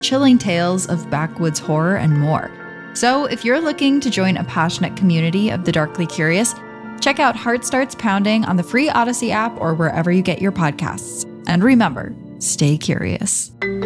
chilling tales of backwoods horror, and more. So if you're looking to join a passionate community of the darkly curious, check out Heart Starts Pounding on the free Odyssey app or wherever you get your podcasts. And remember, stay curious.